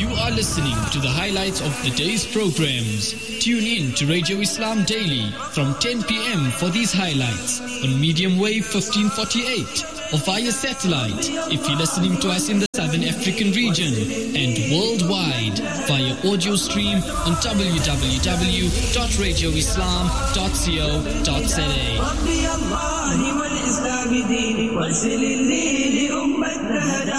You are listening to the highlights of the day's programs. Tune in to Radio Islam Daily from 10 p.m. for these highlights on medium wave 1548 or via satellite if you're listening to us in the Southern African region and worldwide via audio stream on www.radioislam.co.za.